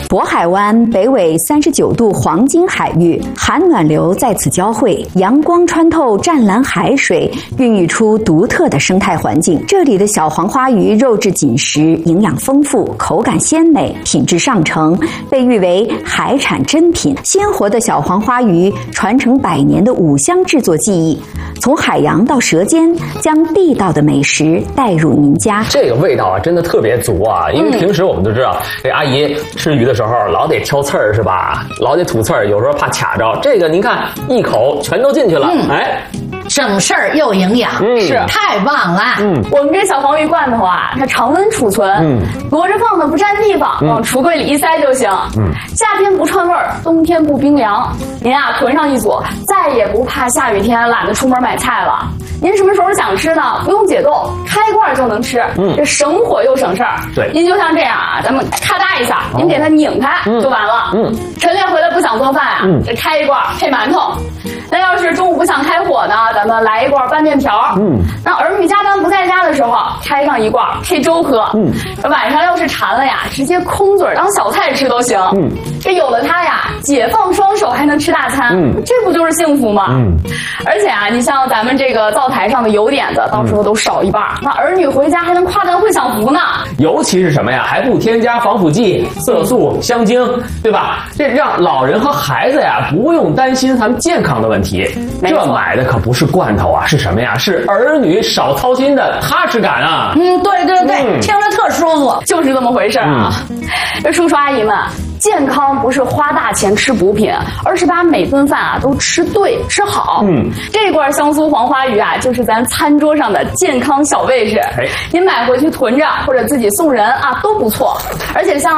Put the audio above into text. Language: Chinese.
渤海湾北纬39度黄金海域，寒暖流在此交汇，阳光穿透湛蓝海水，孕育出独特的生态环境。这里的小黄花鱼肉质紧实，营养丰富，口感鲜美，品质上乘，被誉为海产珍品。鲜活的小黄花鱼传承100年的五香制作技艺，从海洋到舌尖，将地道的美食带入您家。 这个味道啊，真的特别足啊！因为平时我们都知道，这阿姨吃鱼的时候老得挑刺儿是吧？老得吐刺儿，有时候怕卡着。这个您看，一口全都进去了，哎。 省事儿又营养， 是太棒了。 我们这小黄鱼罐头啊，它常温储存，摞着放的不占地方，往橱柜里一塞就行。夏天不串味儿，冬天不冰凉。您啊囤上一组，再也不怕下雨天懒得出门买菜了。您什么时候想吃呢？不用解冻，开罐就能吃，这省火又省事儿。 对， 您就像这样啊，咱们咔嗒一下，您给它拧开就完了。晨练回来不想做饭啊，这开一罐配馒头。那要是中午不想开火呢，咱们来一罐拌面条。让儿女加班不在家的时候，开上一罐配粥喝。晚上要是馋了呀，直接空嘴当小菜吃都行。这有了它呀，解放双手还能吃大餐，这不就是幸福吗？而且啊，你像咱们这个灶台上的油点子，到时候都少一半，那儿女回家还能夸咱会享福呢。 尤其是什么呀，还不添加防腐剂、色素、香精，对吧？这让老人和孩子呀不用担心咱们健康的问题。这买的可不是罐头啊，是什么呀？是儿女少操心的踏实感啊！ 对，听着特舒服， 就是这么回事啊。这叔叔阿姨们，健康不是花大钱吃补品，而是把每顿饭啊都吃对吃好。这罐香酥黄花鱼啊，就是咱餐桌上的健康小卫士。您买回去囤着，或者自己送人啊，都不错。而且像